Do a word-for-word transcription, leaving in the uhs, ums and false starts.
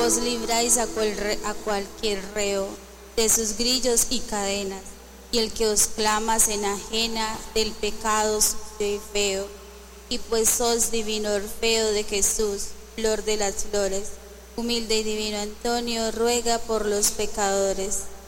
vos libráis a, cual re, a cualquier reo de sus grillos y cadenas, y el que os clama se enajena del pecado sucio y feo. Y pues sos divino Orfeo de Jesús, flor de las flores, humilde y divino Antonio, ruega por los pecadores.